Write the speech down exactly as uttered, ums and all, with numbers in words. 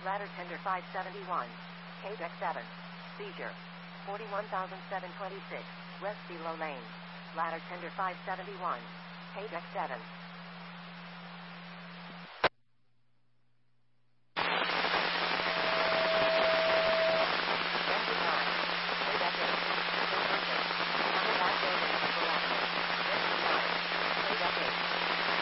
Ladder tender five seventy-one. K deck seven. Seizure. forty-one thousand seven hundred twenty-six. West Below Lane. Ladder tender five seventy-one. K deck seven.